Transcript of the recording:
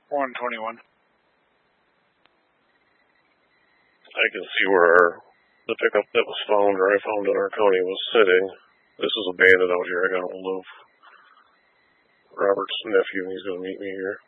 121. I can see where the pickup that was found, or I found in our county, was sitting. This is abandoned out here. I got a hold of Robert's nephew, and he's going to meet me here.